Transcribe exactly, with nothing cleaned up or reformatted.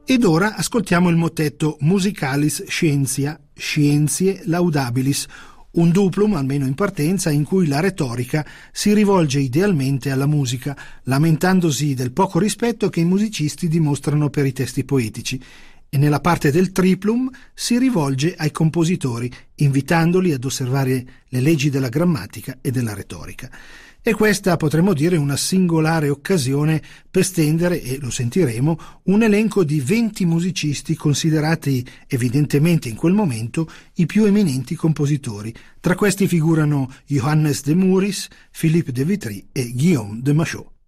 Ed ora ascoltiamo il motetto Musicalis Scientia, Scientie Laudabilis, un duplum, almeno in partenza, in cui la retorica si rivolge idealmente alla musica, lamentandosi del poco rispetto che i musicisti dimostrano per i testi poetici, e nella parte del triplum si rivolge ai compositori, invitandoli ad osservare le leggi della grammatica e della retorica. E questa, potremmo dire, una singolare occasione per stendere, e lo sentiremo, un elenco di venti musicisti considerati evidentemente in quel momento i più eminenti compositori. Tra questi figurano Johannes de Muris, Philippe de Vitry e Guillaume de Machaut.